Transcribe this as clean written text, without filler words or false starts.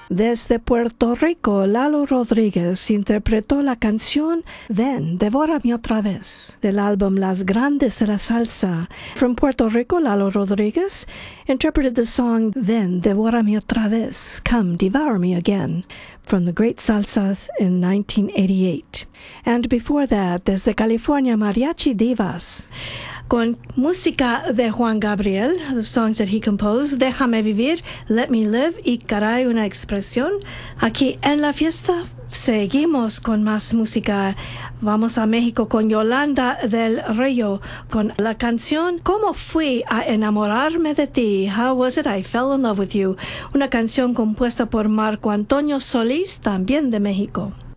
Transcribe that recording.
Desde Puerto Rico, Lalo Rodríguez interpretó la canción Ven, Devórame otra vez, del álbum Las Grandes de la Salsa. From Puerto Rico, Lalo Rodríguez interpreted the song Ven, Devórame otra vez, Come, Devour Me Again, from the Great Salsa in 1988. And before that, desde California, Mariachi Divas, con música de Juan Gabriel, the songs that he composed, Déjame Vivir, Let Me Live y Caray, una expresión. Aquí en la fiesta seguimos con más música. Vamos a México con Yolanda del Río, con la canción ¿Cómo fui a enamorarme de ti? How was it I fell in love with you? Una canción compuesta por Marco Antonio Solís, también de México.